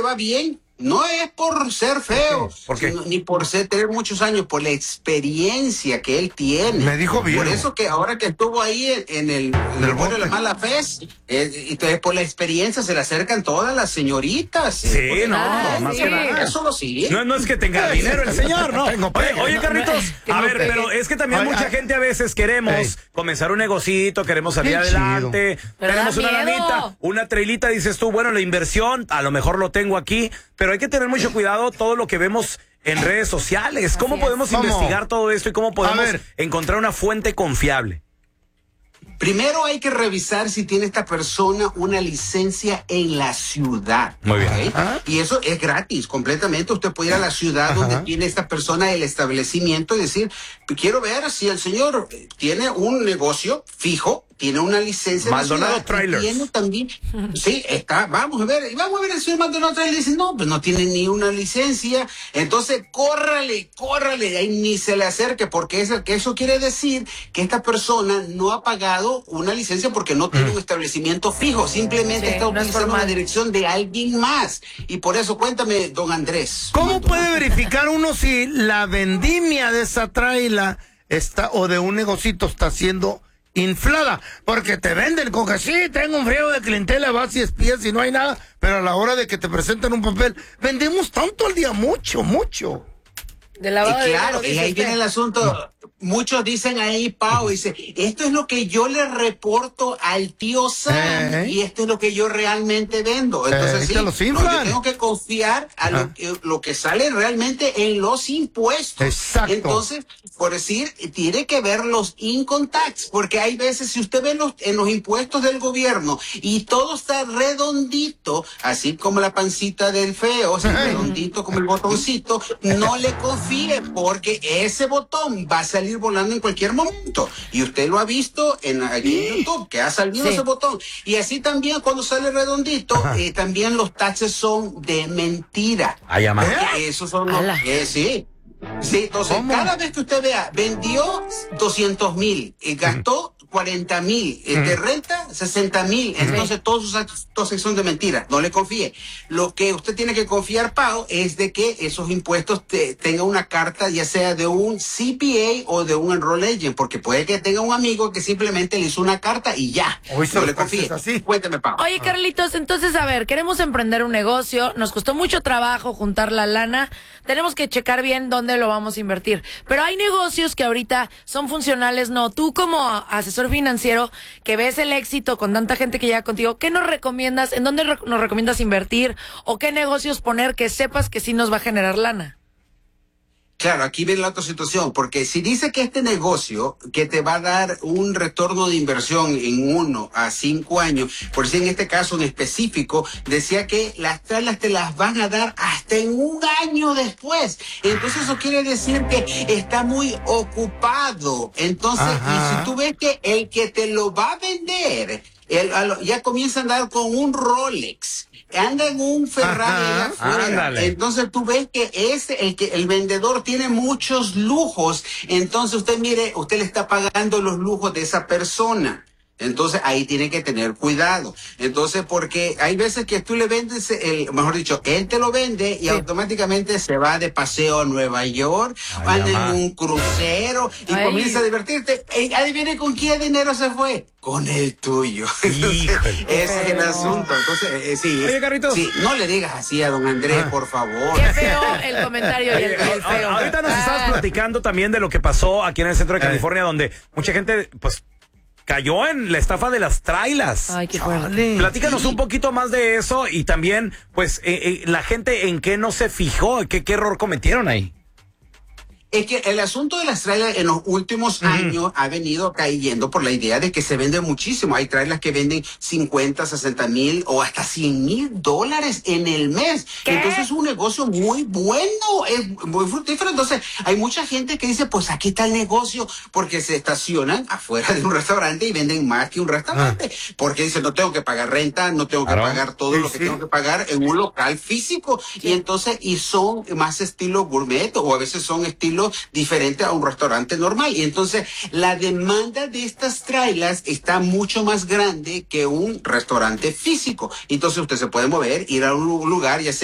va bien. No es por ser feo, ni por tener muchos años, por la experiencia que él tiene. Me dijo bien. Por eso que ahora que estuvo ahí en el bueno de la mala fe, entonces por la experiencia se le acercan todas las señoritas. Sí, más que nada. Eso lo sí. No es que tenga dinero el señor, ¿no? Oye, Carlitos, a ver, pero es que también mucha gente a veces queremos comenzar un negocito, queremos salir adelante, tenemos una lanita, una trailita, dices tú, bueno, la inversión, a lo mejor lo tengo aquí, pero hay que tener mucho cuidado todo lo que vemos en redes sociales. ¿Cómo podemos investigar todo esto y cómo podemos encontrar una fuente confiable? Primero hay que revisar si tiene esta persona una licencia en la ciudad. Muy bien. ¿Okay? Y eso es gratis, completamente. Usted puede ir a la ciudad donde tiene esta persona el establecimiento y decir, quiero ver si el señor tiene un negocio fijo, tiene una licencia Maldonado Trailers. Tiene también, sí, está, vamos a ver el señor Maldonado Trailers. Dice, no, pues no tiene ni una licencia. Entonces, córrale, ahí ni se le acerque, porque eso quiere decir que esta persona no ha pagado una licencia porque no tiene un establecimiento fijo, simplemente está utilizando la dirección de alguien más. Y por eso, cuéntame, don Andrés. ¿Cómo puede verificar uno si la vendimia de esa traila o de un negocito está siendo inflada? Porque te venden con que sí, tengo un frío de clientela, vas y espías y no hay nada, pero a la hora de que te presentan un papel, vendemos tanto al día, mucho. De claro, y ahí viene el asunto. Muchos dicen ahí, Pau, dice, esto es lo que yo le reporto al tío Sam y esto es lo que yo realmente vendo. Entonces yo tengo que confiar a lo que sale realmente en los impuestos. Exacto. Entonces, por decir, tiene que ver los income tax, porque hay veces, si usted ve en los impuestos del gobierno y todo está redondito, así como la pancita del feo, así redondito como el botoncito, no le confíe, porque ese botón va a salir volando en cualquier momento. Y usted lo ha visto aquí en YouTube, que ha salido ese botón. Y así también cuando sale redondito, también los taxes son de mentira. Esos son los... sí. Sí, entonces cada vez que usted vea, vendió 200,000 y gastó 40,000, de renta 60,000, entonces todos sus actos son de mentira, no le confíe. Lo que usted tiene que confiar, Pau, es de que esos impuestos tengan una carta, ya sea de un CPA o de un Enroll Agent, porque puede que tenga un amigo que simplemente le hizo una carta y ya, no le confíe. Cuénteme, Pau. Oye, Carlitos, entonces, a ver, queremos emprender un negocio, nos costó mucho trabajo juntar la lana, tenemos que checar bien dónde lo vamos a invertir, pero hay negocios que ahorita son funcionales, ¿no? Tú como asesor financiero que ves el éxito con tanta gente que llega contigo, ¿qué nos recomiendas? ¿En dónde nos recomiendas invertir? ¿O qué negocios poner que sepas que sí nos va a generar lana? Claro, aquí viene la otra situación, porque si dice que este negocio que te va a dar un retorno de inversión en 1 a 5 años, por si en este caso en específico, decía que las trailas te las van a dar hasta en 1 año después. Entonces eso quiere decir que está muy ocupado. Entonces, y si tú ves que el que te lo va a vender, ya comienza a andar con un Rolex, anda en un Ferrari afuera. Entonces tú ves que el vendedor tiene muchos lujos. Entonces usted le está pagando los lujos de esa persona. Entonces ahí tiene que tener cuidado. Entonces, porque hay veces que tú le vendes, mejor dicho, él te lo vende y automáticamente se va de paseo a Nueva York, anda en un crucero y comienza a divertirte. Adivine con qué dinero se fue. Con el tuyo. Entonces, ese es el asunto. Entonces, Oye, Carlitos. Sí, no le digas así a don Andrés, por favor. Qué feo el comentario y el feo. Ahorita nos estabas platicando también de lo que pasó aquí en el centro de California, donde mucha gente, pues, cayó en la estafa de las trailas. Ay, qué fuerte. Platícanos un poquito más de eso y también, pues, la gente en qué no se fijó, qué error cometieron ahí. Es que el asunto de las trailers en los últimos años ha venido cayendo por la idea de que se vende muchísimo. Hay trailers que venden 50, 60,000 o hasta $100,000 en el mes. Entonces es un negocio muy bueno, es muy fructífero. Entonces hay mucha gente que dice, pues aquí está el negocio, porque se estacionan afuera de un restaurante y venden más que un restaurante. Porque dicen, no tengo que pagar renta, no tengo que pagar todo lo que tengo que pagar en un local físico. Y entonces, y son más estilo gourmet o a veces son estilo diferente a un restaurante normal. Y entonces la demanda de estas trailers está mucho más grande que un restaurante físico. Entonces usted se puede mover, ir a un lugar, ya sea